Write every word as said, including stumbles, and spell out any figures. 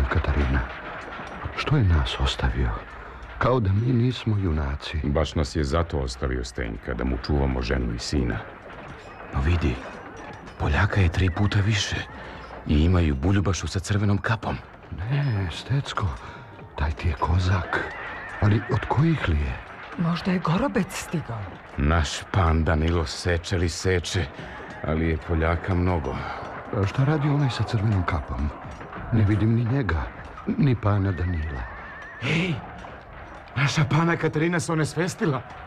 Katarina? Što je nas ostavio? Kao da mi nismo junaci. Baš nas je zato ostavio Stenjka, da mu čuvamo ženu i sina. No vidi, Poljaka je tri puta više i imaju Buljubašu sa crvenom kapom. Ne, Stecko, taj ti je kozak. Ali od kojih li je? Možda je Gorobec stigao. Naš pan Danilo seče li seče, ali je Poljaka mnogo. A šta radi onaj sa crvenom kapom? Ne vidim ni njega, ni pana Danila. Ej, naša pana Katarina se onesvestila.